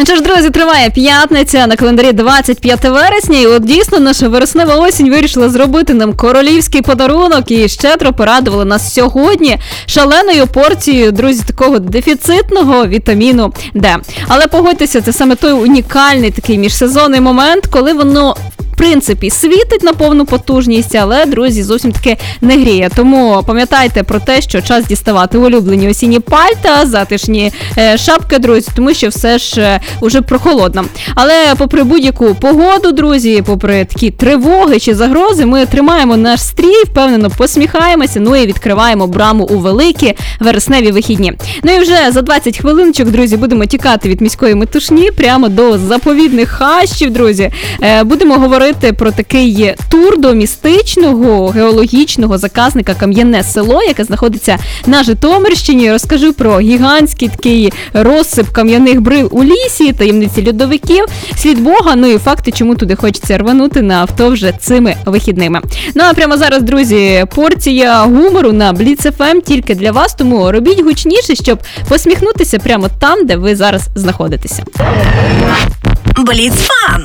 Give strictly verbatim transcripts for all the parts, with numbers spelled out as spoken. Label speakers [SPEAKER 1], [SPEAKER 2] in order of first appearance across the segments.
[SPEAKER 1] Ну що ж, друзі, триває п'ятниця, на календарі двадцять п'яте вересня, і от дійсно наша вереснева осінь вирішила зробити нам королівський подарунок і щедро порадувала нас сьогодні шаленою порцією, друзі, такого дефіцитного вітаміну Д. Але погодьтеся, це саме той унікальний такий міжсезонний момент, коли воно в принципі світить на повну потужність, але, друзі, зовсім таки не гріє. Тому пам'ятайте про те, що час діставати улюблені осінні пальта, затишні е, шапки, друзі, тому що все ж е, уже прохолодно. Але попри будь-яку погоду, друзі, попри такі тривоги чи загрози, ми тримаємо наш стрій, впевнено посміхаємося, ну і відкриваємо браму у великі вересневі вихідні. Ну і вже за двадцять хвилиночок, друзі, будемо тікати від міської метушні прямо до заповідних хащів, друзі. Е, будемо говорити про такий тур до містичного геологічного заказника Кам'яне село, яке знаходиться на Житомирщині. Розкажу про гігантський такий розсип кам'яних брил у лісі, таємниці льодовиків, слід Бога, ну і факти, чому туди хочеться рванути на авто вже цими вихідними. Ну а прямо зараз, друзі, порція гумору на Бліц еф ем тільки для вас, тому робіть гучніше, щоб посміхнутися прямо там, де ви зараз знаходитеся.
[SPEAKER 2] Бліц-фан!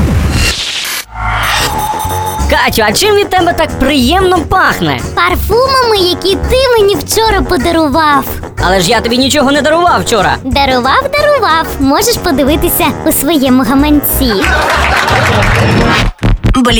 [SPEAKER 3] Катю, а чим від тебе так приємно пахне?
[SPEAKER 4] Парфумами, які ти мені вчора подарував.
[SPEAKER 3] Але ж я тобі нічого не дарував вчора.
[SPEAKER 4] Дарував, дарував. Можеш подивитися у своєму гаманці.